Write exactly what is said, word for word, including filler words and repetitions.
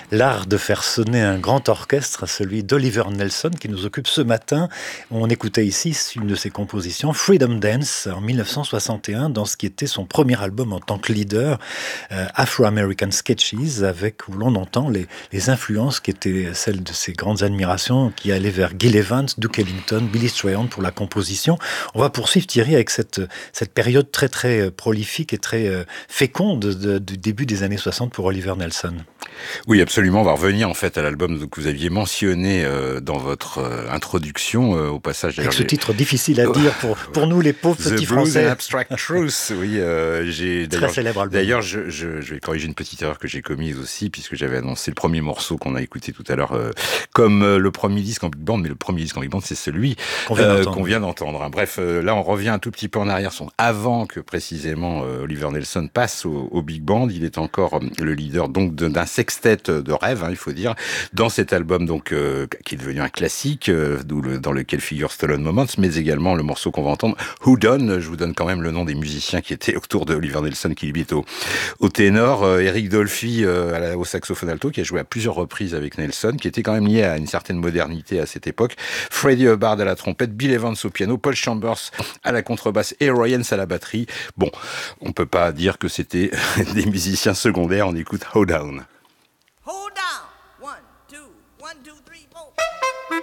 l'art de faire sonner un grand orchestre, celui d'Oliver Nelson, qui nous occupe ce matin. On écoutait ici une de ses compositions, Freedom Dance, en mille neuf cent soixante et un, dans ce qui était son premier album en tant que leader, euh, Afro-American Sketches, avec où l'on entend les, les influences qui étaient celles de ses grandes admirations, qui allaient vers Gil Evans, Duke Ellington, Billy Strayhorn pour la composition. On va poursuivre, Thierry, avec cette, cette période très très prolifique et très euh, féconde de, du début des années soixante pour Oliver Nelson. Oui, absolument. On va revenir en fait à l'album que vous aviez mentionné euh, dans votre euh, introduction. Euh, au passage, avec ce titre difficile à dire pour, pour nous les pauvres The petits Blues Français. and Abstract Truth. Oui, euh, j'ai très célèbre album. D'ailleurs, je, je, je vais corriger une petite erreur que j'ai commise aussi, puisque j'avais annoncé le premier morceau qu'on a écouté tout à l'heure euh, comme euh, le premier disque en big band, mais le premier disque en big band, c'est celui qu'on vient euh, d'entendre. qu'on vient d'entendre. Hein. Bref, euh, là, on revient un tout petit peu en arrière, son avant que précisément euh, Oliver Nelson passe au, au big band. Il est encore euh, le leader donc d'un sextet de rêve, hein, il faut dire, dans cet album donc euh, qui est devenu un classique, euh, le, dans lequel figure Stolen Moments, mais également le morceau qu'on va entendre, Who Done. Je vous donne quand même le nom des musiciens qui étaient autour de Oliver Nelson, qui lui est au, au ténor, euh, Eric Dolphy euh, à la, au saxophone alto, qui a joué à plusieurs reprises avec Nelson, qui était quand même lié à une certaine modernité à cette époque, Freddie Hubbard à la trompette, Bill Evans au piano, Paul Chambers à la contrebasse et Roy Haynes à la batterie. Bon, on peut pas dire que c'était des musiciens secondaires, on écoute How Down.